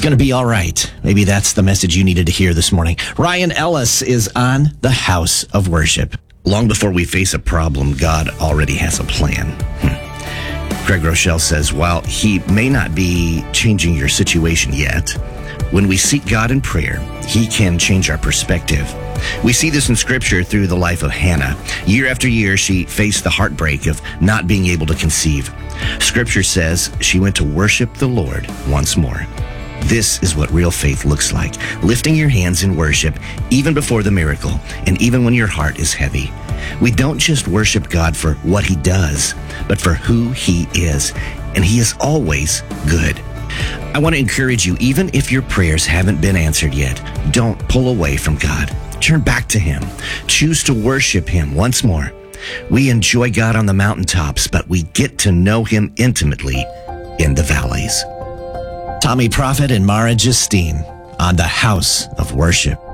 going to be all right. Maybe that's the message you needed to hear this morning. Ryan Ellis is on the House of Worship. Long before we face a problem, God already has a plan. Craig Rochelle says, while he may not be changing your situation yet, when we seek God in prayer, he can change our perspective. We see this in Scripture through the life of Hannah. Year after year, she faced the heartbreak of not being able to conceive. Scripture says she went to worship the Lord once more. This is what real faith looks like, lifting your hands in worship even before the miracle and even when your heart is heavy. We don't just worship God for what he does, but for who he is, and he is always good. I want to encourage you, even if your prayers haven't been answered yet, don't pull away from God. Turn back to him. Choose to worship him once more. We enjoy God on the mountaintops, but we get to know him intimately in the valleys. Tommy Prophet and Mara Justine on the House of Worship.